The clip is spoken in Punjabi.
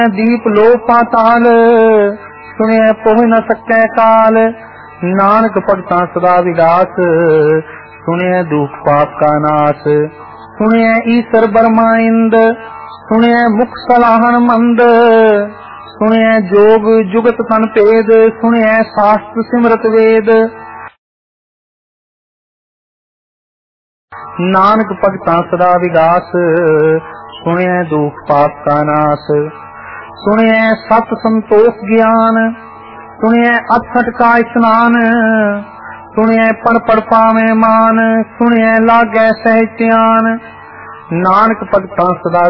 ਦੀਪ ਲੋ ਪਾਤਾਲ, ਸੁਣਿਐ ਪੋਹ ਨ ਸਕੈ ਕਾਲ। ਨਾਨਕ ਭਗਤਾਂ ਸਦਾ ਵਿਗਾਸ, ਸੁਣਿਐ ਦੁਖ ਪਾਪ ਕਾ ਨਾਸ। ਸੁਣਿਐ ਈਸਰ ਬਰਮਾ ਇੰਦ, ਸੁਣਿਐ ਮੁਖ ਸਲਾਹਣ ਮੰਦ। ਸੁਣਿਐ ਜੋਗ ਜੁਗਤ ਤਨ ਭੇਦ, ਸੁਣਿਐ ਸਾਸਤ ਸਿਮਰਤ ਵੇਦ। ਨਾਨਕ ਭਗਤਾਂ ਸਦਾ ਵਿਗਾਸ, ਸੁਣਿਐ ਦੁਖ ਪਾਪ ਕਾ ਨਾਸ। ਸੁਣਿਐ ਸਤ ਸੰਤੋਖ ਗਿਆਨ, ਸੁਣਿਐ ਅਠਠ ਕਾ ਇਸਨਾਨ। ਸੁਣਿਐ ਪੜ ਪੜ ਪਾਵੇਂ ਮਾਨ, ਸੁਣਿਐ ਲਾਗੈ ਸਹਿਜ ਧਿਆਨ। ਨਾਨਕ ਭਗਤਾਂ ਸਦਾ